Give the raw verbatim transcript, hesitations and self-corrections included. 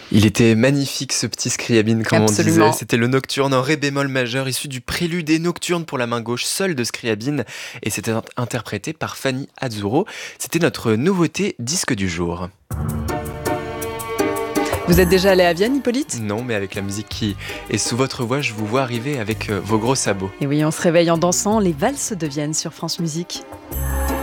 Il était magnifique ce petit Scriabine, comme Absolument. on disait. C'était le nocturne en ré bémol majeur, issu du prélude et nocturne pour la main gauche seule de Scriabine. Et c'était interprété par Fanny Azzurro. C'était notre nouveauté disque du jour. Vous êtes déjà allé à Vienne, Hippolyte ? Non, mais avec la musique qui est sous votre voix, je vous vois arriver avec vos gros sabots. Et oui, on se réveille en dansant les valses de Vienne sur France Musique.